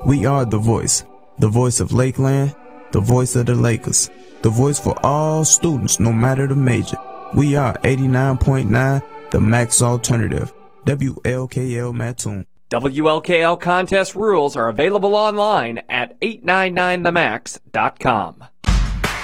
We are the voice of Lakeland, the voice of the Lakers, the voice for all students, no matter the major. We are 89.9, the Max Alternative, WLKL Mattoon. WLKL contest rules are available online at 899themax.com.